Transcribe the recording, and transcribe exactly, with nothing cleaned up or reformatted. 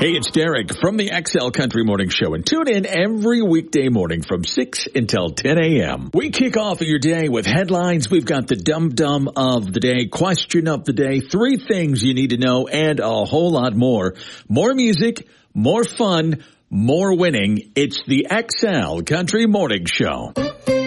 Hey, it's Derek from the X L Country Morning Show, and tune in every weekday morning from six until ten a.m. We kick off your day with headlines. We've got the dum-dum of the day, question of the day, three things you need to know, and a whole lot more. More music, more fun, more winning. It's the X L Country Morning Show.